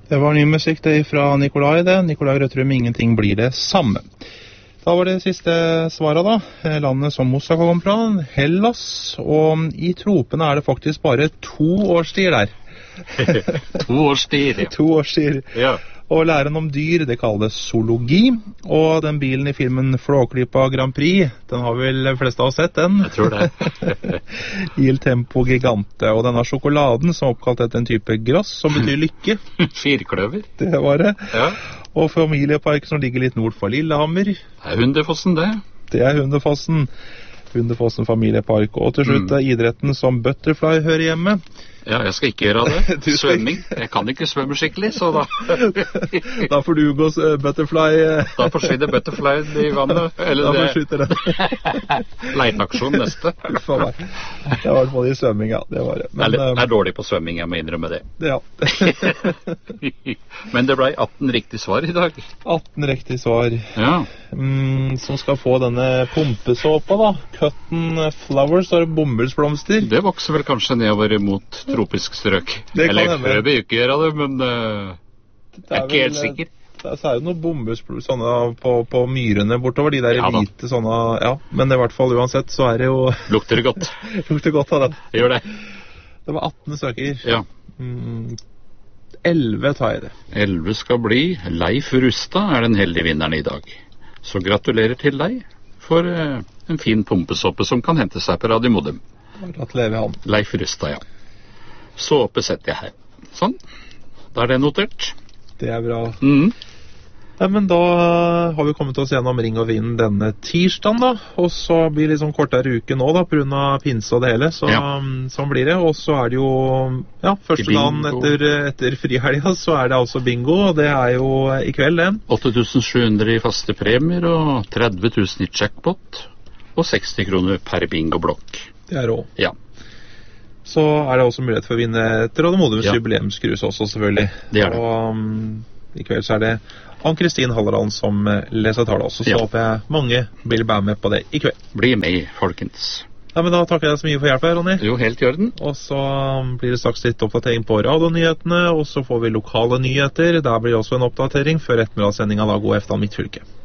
Det var ny musikk det fra Nikolai det. Nikolai Grøtrum, ingenting blir det samme. Da var det siste svaret da. Landet som Moussaka kom fra, Hellas. Og i tropene er det faktisk bare 2 årstider der. 2 årstider, ja. 2 årstider. Ja. Og læren om dyr, det kalles zoologi. Og den bilen i filmen Flåklypa Grand Prix, den har vel de fleste av oss sett, den? Jeg tror det. Il Tempo Gigante. Og denne sjokoladen som er oppkalt etter en type grass, som betyr lykke. Firkløver. Det var det. Ja. Og familiepark som ligger litt nord for Lillehammer. Det er Hundefossen, det. Det er Hundefossen. Hundefossen familiepark. Og til slutt er idretten som butterfly hører hjemme. Ja, jeg skal ikke gjøre det. Svømming. Jeg kan ikke svømme skikkelig, så da... Da får du gå butterfly... Da forsvinner butterfly i vannet. Eller da forsvinner det. Leitaksjon neste. For meg. Det var i hvert fall i svømming, ja. Det var det. Men, jeg er dårlig på svømming, jeg må innrømme det. Ja. Men det ble 18 riktig svar i dag. 18 riktig svar. Ja. Som skal få denne pumpesåpa da. Cotton flowers og bomullsblomster. Det vokser vel kanskje nedover mot tropisk strøk. Eller jeg prøver ikke gjøre det, men jeg er ikke helt sikker. Så er det noen bomullsblomster sånne på myrene bortover, de der hvite sånne, ja. Men i hvert fall uansett så er det jo... Lukter det godt. Lukter godt av den. Gjør det. Det var 18 stykker. Ja. 11 tar jeg det. 11 skal bli. Leif Rustad er den heldige vinneren i dag. Så gratulerer til deg for en fin pumpesåpe som kan hente seg på Radio Modum. Gratulerer han. Leif Rustad, ja. Såpe setter jeg her. Sånn. Da er det notert. Det er bra. Ja, men da har vi kommet oss gjennom Ring og Vind denne tirsdagen da. Og så blir det litt sånn kortere uke nå da, på grunn av pinse og det hele. Så sånn blir det. Og så er det jo, ja, første dagen etter frihelga, så er det altså bingo. Og det er jo i kveld, det. 8.700 i faste premier og 30.000 i jackpot. Og 60 kroner per bingo-blokk. Det er råd. Ja. Så er det også mulighet for å vinne et Radio Modums jubileumskrus også, selvfølgelig. Det er det. Og i kveld så er det Ann-Kristin Halleland som leser tale også, så håper jeg mange vil være med på det i kveld. Bli med, folkens. Ja, men da takker jeg deg så mye for hjelp her, Ronny. Jo, helt i orden. Og så blir det straks litt oppdatering på radionyhetene, og så får vi lokale nyheter. Der blir også en oppdatering før ettermiddagssendingen da God eftermiddag Midt fylke.